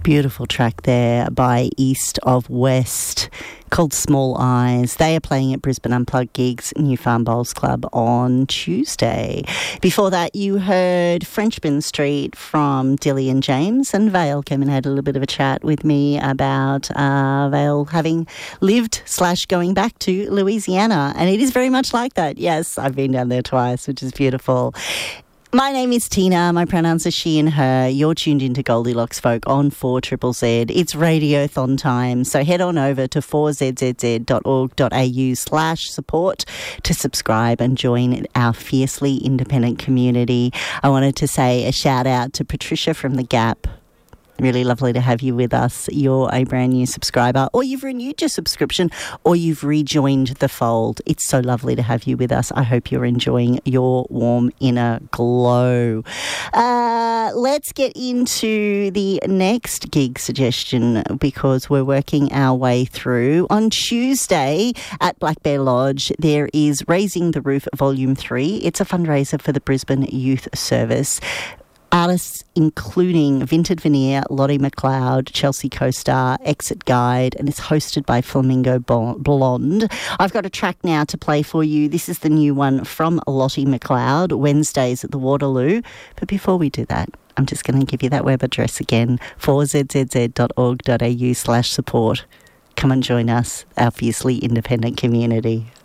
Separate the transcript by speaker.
Speaker 1: Beautiful track there by East of West called Small Eyes. They are playing at Brisbane Unplugged Gigs, New Farm Bowls Club on Tuesday. Before that, you heard Frenchman Street from Dilly and James, and Vale came and had a little bit of a chat with me about Vale having lived/going back to Louisiana, and it is very much like that. Yes, I've been down there twice, which is beautiful. My name is Tina. My pronouns are she and her. You're tuned into Goldilocks Folk on 4ZZZ. It's Radiothon time, so head on over to 4zzz.org.au/support to subscribe and join our fiercely independent community. I wanted to say a shout out to Patricia from The Gap. Really lovely to have you with us. You're a brand new subscriber, or you've renewed your subscription, or you've rejoined the fold. It's so lovely to have you with us. I hope you're enjoying your warm inner glow. Let's get into the next gig suggestion because we're working our way through. On Tuesday at Black Bear Lodge, there is Raising the Roof Volume 3. It's a fundraiser for the Brisbane Youth Service. Artists including Vinted Veneer, Lottie McLeod, Chelsea Co-Star, Exit Guide, and it's hosted by Flamingo Blonde. I've got a track now to play for you. This is the new one from Lottie McLeod, Wednesdays at the Waterloo. But before we do that, I'm just going to give you that web address again, 4zzz.org.au/support. Come and join us, our fiercely independent community.